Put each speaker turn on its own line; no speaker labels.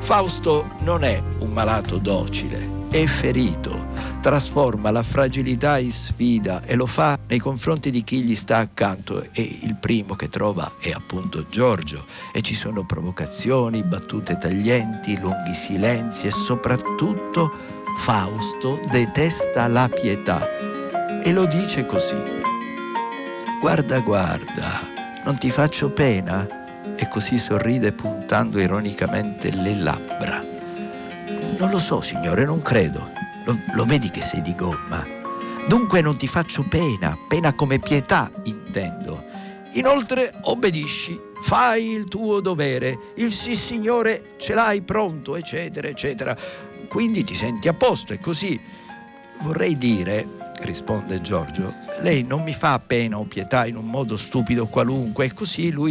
Fausto non è un malato docile, è ferito, trasforma la fragilità in sfida e lo fa nei confronti di chi gli sta accanto, e il primo che trova è appunto Giorgio, e ci sono provocazioni, battute taglienti, lunghi silenzi, e soprattutto Fausto detesta la pietà e lo dice così: guarda, guarda, non ti faccio pena? E così sorride puntando ironicamente le labbra. Non lo so, signore, non credo. Lo vedi che sei di gomma? Dunque non ti faccio pena, pena come pietà intendo. Inoltre obbedisci, fai il tuo dovere, il sì signore ce l'hai pronto, eccetera, eccetera. Quindi ti senti a posto, e così. Vorrei dire, risponde Giorgio, lei non mi fa pena o pietà in un modo stupido qualunque, e così lui